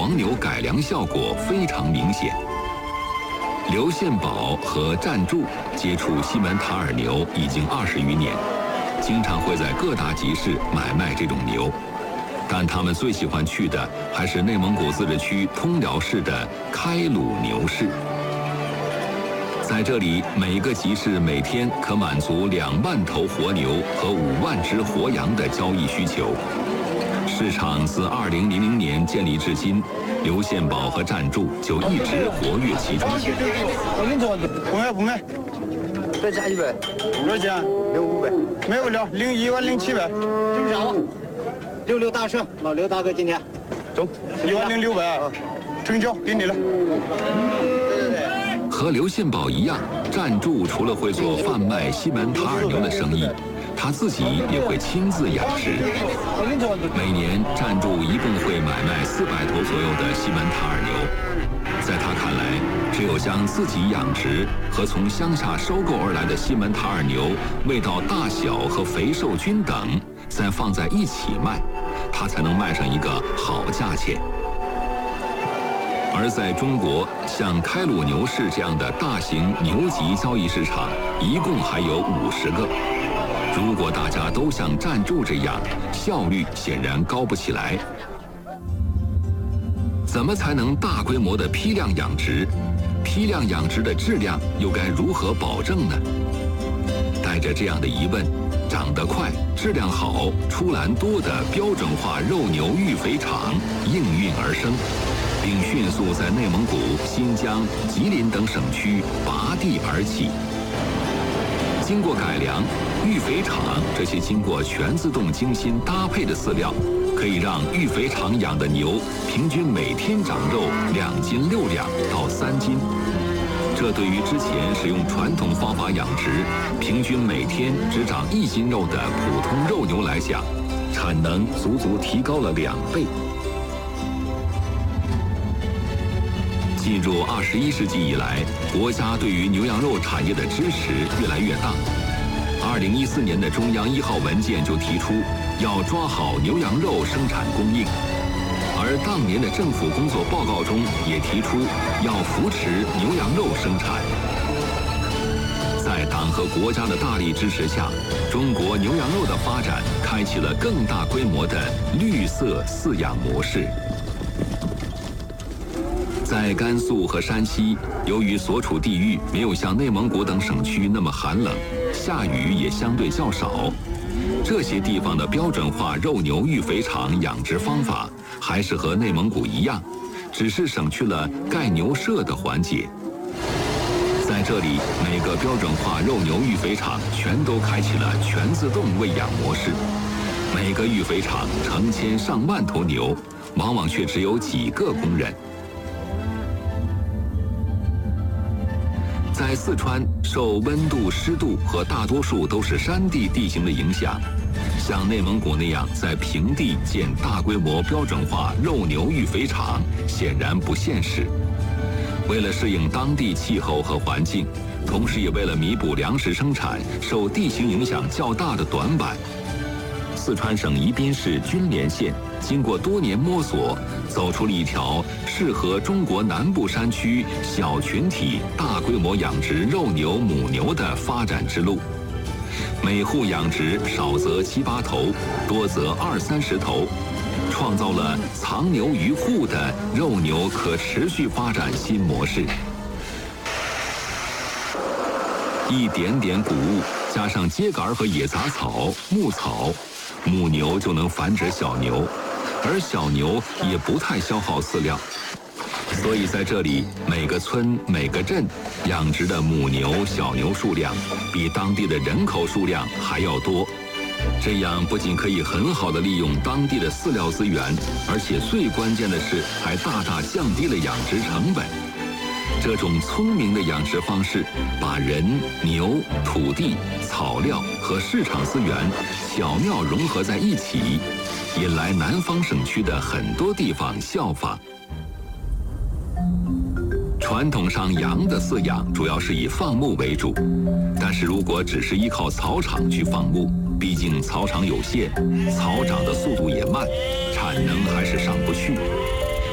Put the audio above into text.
黄牛改良效果非常明显。刘献宝和赞助接触西门塔尔牛已经20余年，经常会在各大集市买卖这种牛，但他们最喜欢去的还是内蒙古自治区通辽市的开鲁牛市。在这里，每个集市每天可满足2万头活牛和5万只活羊的交易需求。市场自2000年建立至今，刘献宝和赞助就一直活跃其中。 不卖， 再加100， 多少钱？0500，没有了，010700， 这啥？66大顺，老刘大哥今天走，10600，成交给你了。 和刘献宝一样，赞助除了会做贩卖西门塔尔牛的生意，他自己也会亲自养殖。每年，赞助一共会买卖400头左右的西门塔尔牛。在他看来，只有将自己养殖和从乡下收购而来的西门塔尔牛味道大小和肥瘦均等，再放在一起卖，他才能卖上一个好价钱。而在中国，像开鲁牛市这样的大型牛级交易市场，一共还有50个。如果大家都像赞助这样，效率显然高不起来。怎么才能大规模的批量养殖？批量养殖的质量又该如何保证呢？带着这样的疑问，长得快、质量好、出栏多的标准化肉牛育肥场应运而生，并迅速在内蒙古、新疆、吉林等省区拔地而起。经过改良，育肥场这些经过全自动精心搭配的饲料，可以让育肥场养的牛平均每天长肉2斤6两到3斤。这对于之前使用传统方法养殖，平均每天只长1斤肉的普通肉牛来讲，产能足足提高了2倍。进入21世纪以来，国家对于牛羊肉产业的支持越来越大。2014年的中央1号文件就提出要抓好牛羊肉生产供应，而当年的政府工作报告中也提出要扶持牛羊肉生产。在党和国家的大力支持下，中国牛羊肉的发展开启了更大规模的绿色饲养模式。在甘肃和山西，由于所处地域没有像内蒙古等省区那么寒冷，下雨也相对较少，这些地方的标准化肉牛育肥场养殖方法还是和内蒙古一样，只是省去了盖牛舍的环节。在这里，每个标准化肉牛育肥场全都开启了全自动喂养模式，每个育肥场成千上万头牛，往往却只有几个工人。在四川，受温度、湿度和大多数都是山地地形的影响，像内蒙古那样在平地建大规模标准化肉牛育肥场显然不现实。为了适应当地气候和环境，同时也为了弥补粮食生产受地形影响较大的短板，四川省宜宾市君连县经过多年摸索，走出了一条适合中国南部山区小群体大规模养殖肉牛、母牛的发展之路。每户养殖少则7、8头，多则20、30头，创造了藏牛于户的肉牛可持续发展新模式。一点点谷物加上秸秆和野杂草、牧草，母牛就能繁殖小牛，而小牛也不太消耗饲料。所以在这里，每个村、每个镇养殖的母牛、小牛数量比当地的人口数量还要多。这样不仅可以很好的利用当地的饲料资源，而且最关键的是还大大降低了养殖成本。这种聪明的养殖方式，把人、牛、土地、草料和市场资源巧妙融合在一起，引来南方省区的很多地方效仿。传统上羊的饲养主要是以放牧为主，但是如果只是依靠草场去放牧，毕竟草场有限，草长的速度也慢，产能还是上不去。